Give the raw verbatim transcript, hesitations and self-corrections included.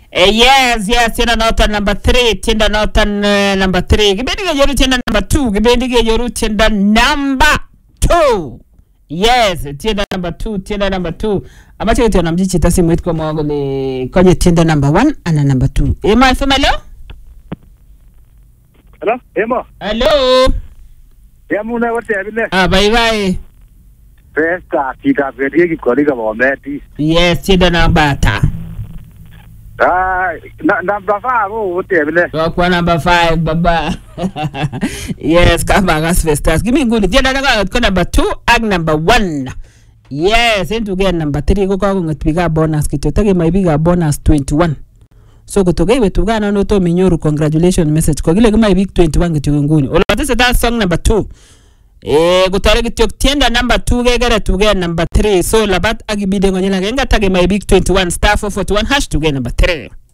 Eh, yes, yes, tienda nota number three, tienda nota uh, number three. Kibendi ke yoru tienda number two, kibendi ke yoru tienda number two. Yes, tienda number two, tienda number two. Amache kitu na mjichi tasi mwetu kwa mwago le kwenye tienda number one ana number two. Ema F M, hello? Hello, Ema. Hello. Ya muna wote ya vile. Ah, bye bye. Pesta, tika pedi ki kori ka bometi. Yes, tienda number ta. Ah, na number five wote ya vile. Kwa number five, baba. Yes, kama gas festas. Give me good. Tienda number number two ag number one. Yes, into get number three go kwa ngatipiga bonus kitu. Tage maipiga bonus twenty-one. So kutoka iwe tugana no to minyoru congratulations message kwa kile kama ibig twenty-one kitu nguni. Olotese that song number two. Eh gutare kitu tienda number two gegere tuge number three. So labat agibide ngonyela genga tage my big twenty-one star four forty-one hash tuge number three.